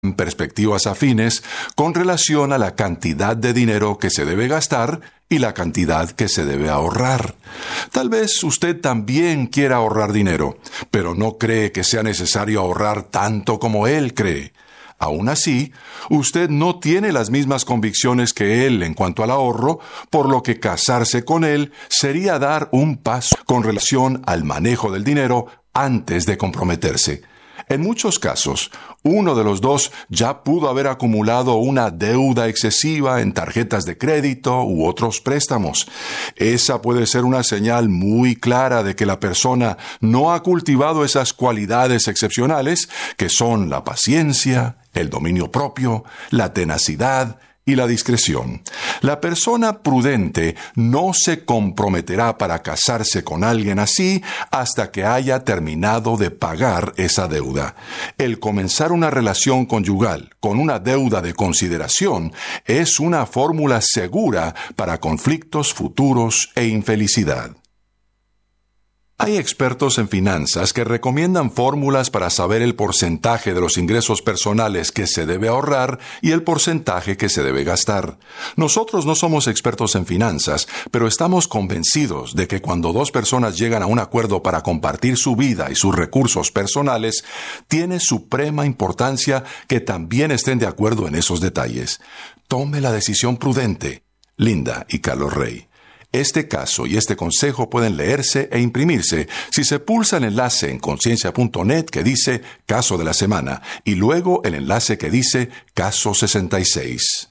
perspectivas afines con relación a la cantidad de dinero que se debe gastar y la cantidad que se debe ahorrar. Tal vez usted también quiera ahorrar dinero, pero no cree que sea necesario ahorrar tanto como él cree. Aún así, usted no tiene las mismas convicciones que él en cuanto al ahorro, por lo que casarse con él sería dar un paso con relación al manejo del dinero antes de comprometerse. En muchos casos, uno de los dos ya pudo haber acumulado una deuda excesiva en tarjetas de crédito u otros préstamos. Esa puede ser una señal muy clara de que la persona no ha cultivado esas cualidades excepcionales que son la paciencia, el dominio propio, la tenacidad y la discreción. La persona prudente no se comprometerá para casarse con alguien así hasta que haya terminado de pagar esa deuda. El comenzar una relación conyugal con una deuda de consideración es una fórmula segura para conflictos futuros e infelicidad. Hay expertos en finanzas que recomiendan fórmulas para saber el porcentaje de los ingresos personales que se debe ahorrar y el porcentaje que se debe gastar. Nosotros no somos expertos en finanzas, pero estamos convencidos de que cuando dos personas llegan a un acuerdo para compartir su vida y sus recursos personales, tiene suprema importancia que también estén de acuerdo en esos detalles. Tome la decisión prudente. Linda y Carlos Rey. Este caso y este consejo pueden leerse e imprimirse si se pulsa el enlace en conciencia.net que dice Caso de la Semana y luego el enlace que dice Caso 66.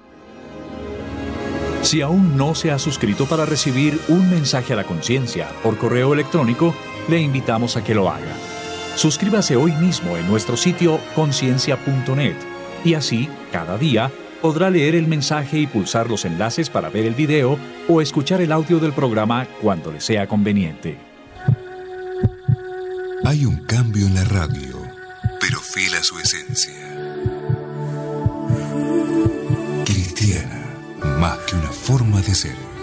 Si aún no se ha suscrito para recibir un mensaje a la conciencia por correo electrónico, le invitamos a que lo haga. Suscríbase hoy mismo en nuestro sitio conciencia.net y así, cada día, podrá leer el mensaje y pulsar los enlaces para ver el video o escuchar el audio del programa cuando le sea conveniente. Hay un cambio en la radio, pero fiel a su esencia. Cristiana, más que una forma de ser.